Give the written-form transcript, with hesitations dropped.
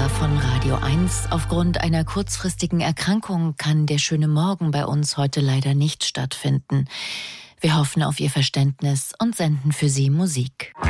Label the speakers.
Speaker 1: Hörer von Radio 1. Aufgrund einer kurzfristigen Erkrankung kann der schöne Morgen bei uns heute leider nicht stattfinden. Wir hoffen auf Ihr Verständnis und senden für Sie Musik.